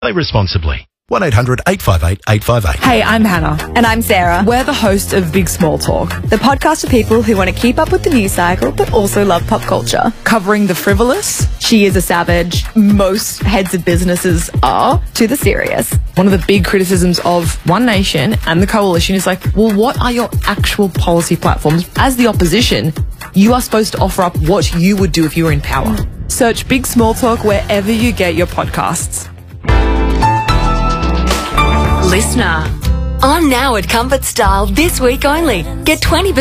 Play responsibly. 1-800-858-858. Hey, I'm Hannah. And I'm Sarah. We're the hosts of Big Small Talk, The podcast for people who want to keep up with the news cycle but also love pop culture. covering the frivolous, She is a savage. Most heads of businesses are, to the serious. one of the big criticisms of One Nation and the Coalition is like, well, what are your actual policy platforms? As the opposition, you are supposed to offer up what you would do if you were in power. Search Big Small Talk wherever you get your podcasts. Listener. On now at Comfort Style this week only. Get 20%